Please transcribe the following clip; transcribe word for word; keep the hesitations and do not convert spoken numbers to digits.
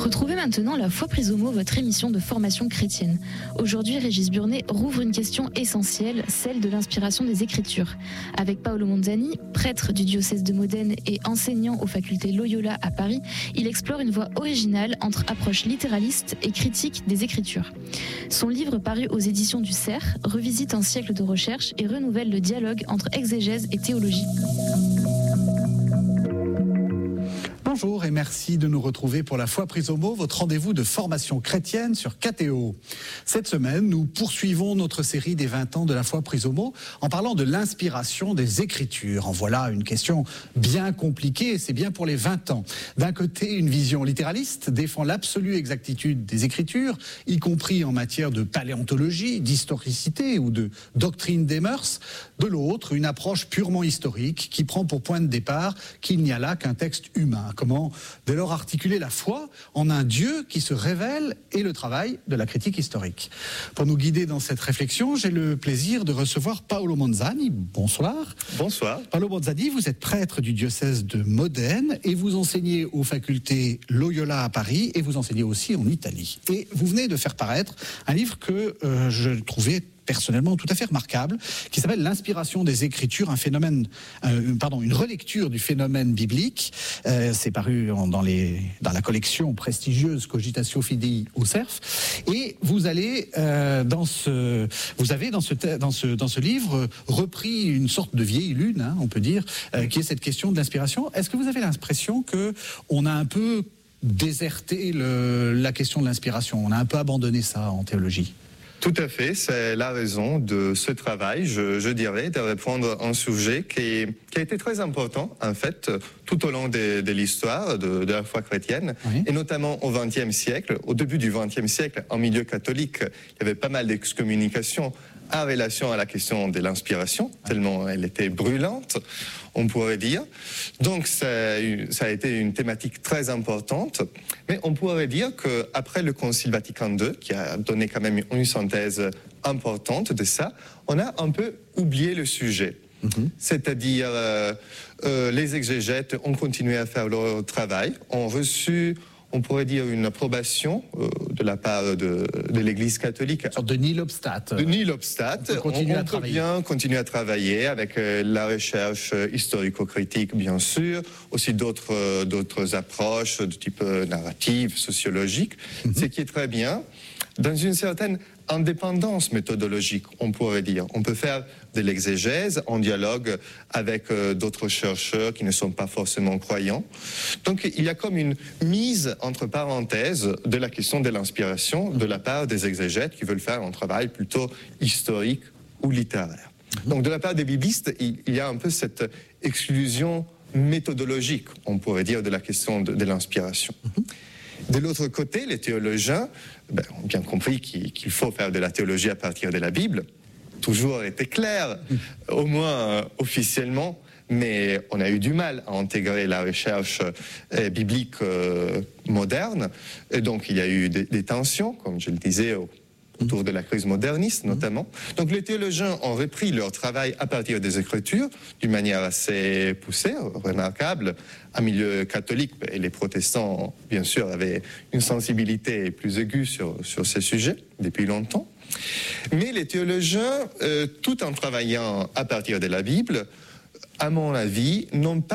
Retrouvez maintenant La Foi prise au mot, votre émission de formation chrétienne. Aujourd'hui, Régis Burnet rouvre une question essentielle, celle de l'inspiration des Écritures. Avec Paolo Monzani, prêtre du diocèse de Modène et enseignant aux facultés Loyola à Paris, il explore une voie originale entre approche littéraliste et critique des Écritures. Son livre, paru aux éditions du Cerf, revisite un siècle de recherche et renouvelle le dialogue entre exégèse et théologie. Bonjour et merci de nous retrouver pour La Foi prise au mot, votre rendez-vous de formation chrétienne sur K T O. Cette semaine, nous poursuivons notre série des vingt ans de La Foi prise au mot en parlant de l'inspiration des Écritures. En voilà une question bien compliquée et c'est bien pour les vingt ans. D'un côté, une vision littéraliste défend l'absolue exactitude des Écritures, y compris en matière de paléontologie, d'historicité ou de doctrine des mœurs. De l'autre, une approche purement historique qui prend pour point de départ qu'il n'y a là qu'un texte humain. Comment, dès lors, articuler la foi en un Dieu qui se révèle et le travail de la critique historique. Pour nous guider dans cette réflexion, j'ai le plaisir de recevoir Paolo Monzani. Bonsoir. Bonsoir. Paolo Monzani, vous êtes prêtre du diocèse de Modène et vous enseignez aux facultés Loyola à Paris et vous enseignez aussi en Italie. Et vous venez de faire paraître un livre que euh, je trouvais personnellement tout à fait remarquable, qui s'appelle L'inspiration des Écritures, un phénomène, euh, pardon, une relecture du phénomène biblique. Euh, c'est paru en, dans, les, dans la collection prestigieuse Cogitatio Fidei au Cerf. Et vous allez euh, dans ce, vous avez dans ce, dans ce, dans ce livre repris une sorte de vieille lune, hein, on peut dire, euh, qui est cette question de l'inspiration. Est-ce que vous avez l'impression que on a un peu déserté le, la question de l'inspiration, on a un peu abandonné ça en théologie? Tout à fait, c'est la raison de ce travail, je, je dirais, de répondre à un sujet qui, qui a été très important, en fait, tout au long de, de l'histoire de, de la foi chrétienne, oui. Et notamment au vingtième siècle. Au début du vingtième siècle, en milieu catholique, il y avait pas mal d'excommunications en relation à la question de l'inspiration, tellement elle était brûlante, on pourrait dire. Donc ça, ça a été une thématique très importante, mais on pourrait dire qu'après le Concile Vatican deux, qui a donné quand même une synthèse importante de ça, on a un peu oublié le sujet. Mm-hmm. C'est-à-dire, euh, euh, les exégètes ont continué à faire leur travail, ont reçu, on pourrait dire, une approbation euh, de la part de, de l'Église catholique. Une sorte de nihil obstat. De nihil obstat. On peut continuer on, on à travailler. peut bien continuer à travailler avec euh, la recherche historico-critique, bien sûr, aussi d'autres, euh, d'autres approches de type euh, narrative, sociologique, mm-hmm. Ce qui est très bien. Dans une certaine indépendance méthodologique, on pourrait dire. On peut faire de l'exégèse en dialogue avec euh, d'autres chercheurs qui ne sont pas forcément croyants. Donc il y a comme une mise entre parenthèses de la question de l'inspiration de la part des exégètes qui veulent faire un travail plutôt historique ou littéraire. Donc de la part des biblistes, il, il y a un peu cette exclusion méthodologique, on pourrait dire, de la question de, de l'inspiration. De l'autre côté, les théologiens ben, ont bien compris qu'il, qu'il faut faire de la théologie à partir de la Bible. Toujours été clair, au moins euh, officiellement, mais on a eu du mal à intégrer la recherche euh, biblique euh, moderne. Et donc il y a eu des, des tensions, comme je le disais, au, autour de la crise moderniste notamment. Donc les théologiens ont repris leur travail à partir des Écritures d'une manière assez poussée, remarquable. En milieu catholique, et les protestants, bien sûr, avaient une sensibilité plus aiguë sur, sur ces sujets depuis longtemps. Mais les théologiens, euh, tout en travaillant à partir de la Bible, à mon avis, n'ont pas